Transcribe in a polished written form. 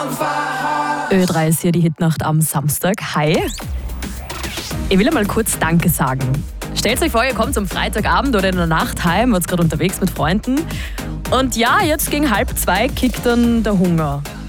Ö3 ist hier die Hitnacht am Samstag. Hi. Ich will einmal kurz Danke sagen. Stellt euch vor, ihr kommt am Freitagabend oder in der Nacht heim, wart gerade unterwegs mit Freunden. Und ja, jetzt gegen 1:30 kickt dann der Hunger.